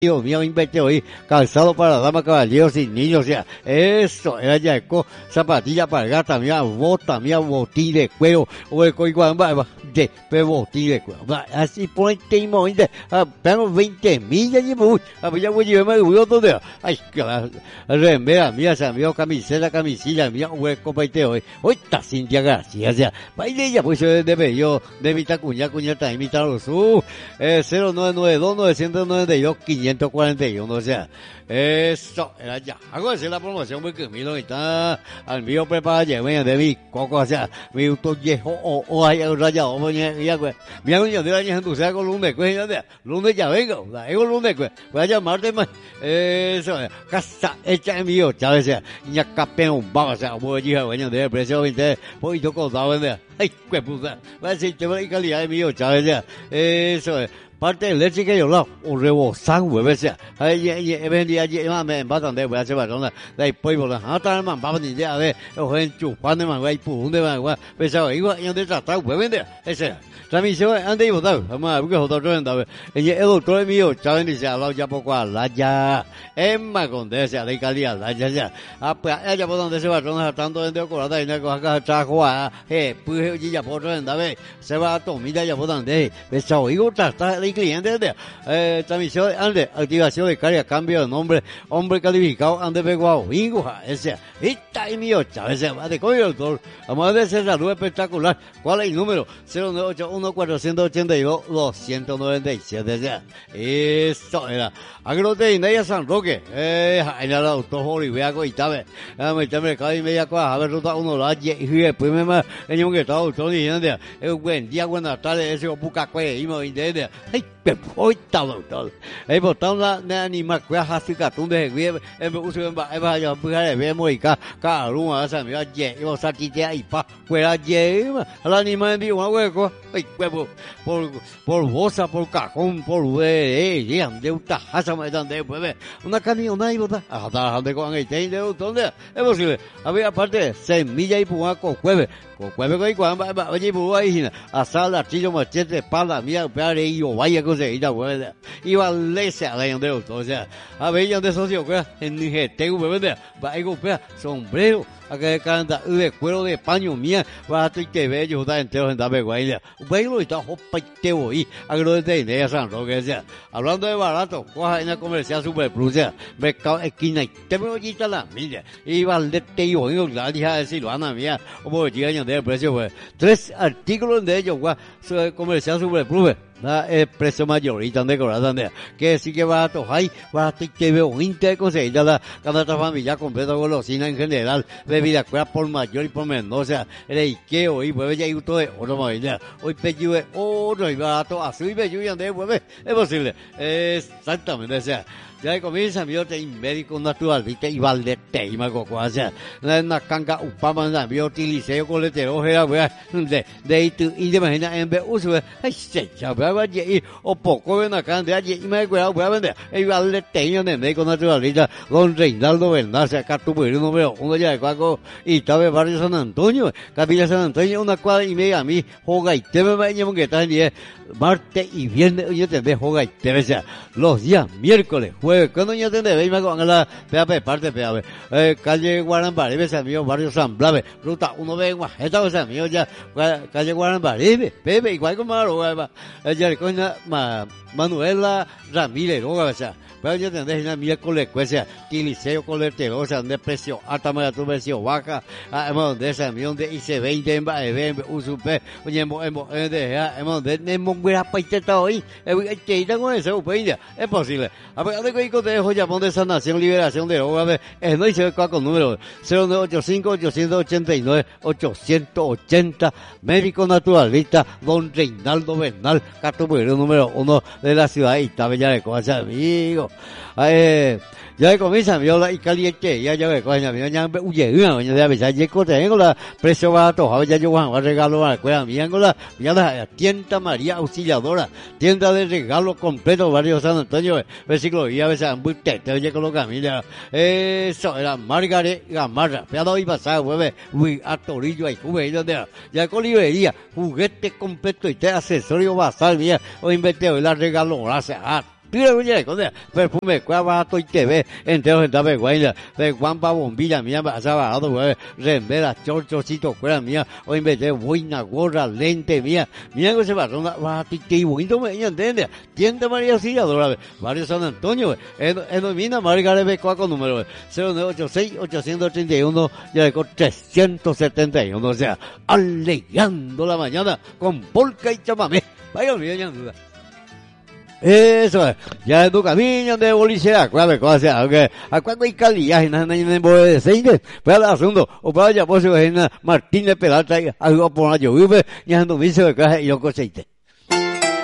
Dios mío, invente hoy, calzado para damas, caballeros y niños, o sea, eso, era ya zapatilla para gata, mía, botín de cuero, o el código de botín de cuero, así por el tema, pero 20 millas, y ya voy a llevarme el huevo donde, ay, remera, mía, se me camisilla, mía, hueco, paite hoy está Cintia García, o sea, baile ya, pues, debe yo, de mi cuña, también mi su, 0992 992 541, o sea, eso era ya. Hago hacer la promoción porque mi lo está al mío prepara llevar de mi coco, o sea, mi auto viejo o hay un rayado, mira, coño, de años en tu sea con lunes, lunes ya vengo, es lunes, voy a llamarte más, eso, casa hecha en mío, ¿sabes? Ya campeón, vamos, o sea, voy a llegar, coño, de precio 20, poquito contado, ay, qué puta, va a decir, te voy a calidad de mío, ¿sabes? Eso es. Parte eléctrica yo la o rebosar hueve sea ay vendía me batan de voy a hacer barona de pollo la hasta man va ni ya de o en chupando man güey punde man güey pensaba igual y donde está hueve de ese transmisión ande y botado vamos a ver otro anda el doctor mío saben dice habla ya poco a la ya es más con de esa de calidad la ya ella por donde se va tanto de decorada y no coja trajo pues ya por donde se va a tomar ya por donde pensaba igual está cliente de transmisión ande activación de carga cambio de nombre hombre calificado ande peguado inguja ese está y mío ese va de coño doctor vamos a ver esa salud espectacular cuál es el número 0981 482 297 eso era agroteinaria San Roque en el doctor Joliveaco y tabe me cada y media cosa a ver ruta uno la y después me más en un que está doctor diciendo buen día buenas tardes ese buca cue y me entiende hoy está doctor por tanto la animal que hace catún de guía uso en vaya pues vemos y cada uno hace mi oye y vos aquí te ahí pa fuera lleva al animal de un hueco ay por bosa por cajón por ya de un tajaza me dan de pues una camioneta y bota hasta de con el tein de doctor es posible había aparte semilla y puaco jueves con cuando oye pues ahí asal artillo machete espalda mía pare y vaya cosa y da buena iba a leerse a la de doctor o sea a ver ya de socio que en GTV ¿verdad? Va a comprar sombrero a que canta de cuero de paño mía va a tener que ver yo está entero en Dabe Guayla bueno está hopaite hoy agroteinaria San Roque o sea hablando de barato coja en la comercial Super Plus mercado esquina y te me oyita la milla iba al de te yo la hija de Silvana mía como llegan de precio pues 3 artículos de ellos comercial Super Plus el precio mayorita decorada que sí que va a tojar va a tener que ver un interés conseguir la cada familia completa golosina en general bebida cuera por mayor y por menor o sea el Ikeo y pues ya hay todo de otro maravilla hoy pello de otro y barato azul y bello y ande pues es posible exactamente o sea ya comienza mi otro médico naturalista y valdete y macoco o sea una canca upama na mi utilicé coletero era de imagina en vez uso ay se chava y o poco ven acá de allí y me acuerdo voy a vender y valdete y de médico naturalista don Reinaldo Bernal acá tuvo el número 1 ya de Cuaco y estaba en barrio San Antonio Capilla San Antonio una cuadra y media a mí joga y te me bañamos que está en martes y viernes yo te dejo y te ves los días miércoles jueves cuando yo te ve me con la parte calle Guarambari ves amigo barrio San Blave ruta 1 de Guajeta ves amigo ya calle Guarambari Pepe igual como ya con Manuela Ramírez o sea pero yo tendré una miércoles cuesa tiliceo coleterosa de precio alta más tu precio baja de esa millón de IC20 en USP oye hemos de monguera paiteta hoy que con eso es posible a ver de que te dejo llamón de sanación liberación de hogar es no hice con número 0985 889 880 médico naturalista don Reinaldo Bernal catubero número 1 de la ciudad de Itabella de Coacha amigo ya comienza mi hola y caliente ya ve coña mi ya uye ya ve ya con la precio barato ya yo voy a regalo a la escuela mi la tienda María Auxiliadora tienda de regalo completo barrio San Antonio versículo y a veces te oye con los caminos eso era Margaret Gamarra peado y pasado jueves a Torillo y juguete ya con librería juguete completo y te accesorio basal mía o invertí hoy la regalo gracias pintura oye con perfume cuava to TV entero en tabe guaina de guampa bombilla mía pasaba güey remera chorchocito fuera mía o en vez de buena gorra lente mía mira que se va a ti bonito me entiende tienda María Auxiliadora barrio San Antonio en domina Margarita Becoa con número 0986 831 ya con 371 o sea alegrando la mañana con polka y chamamé vaya bien duda. Eso es, ya en tu camino de boliche, acuérdate cosas, aunque a cuando hay calidad, en bola de aceite, para el asunto, o para allá, pues, Martínez Peralta, algo por la lluvia, ya en tu vicio de caja y yo con aceite.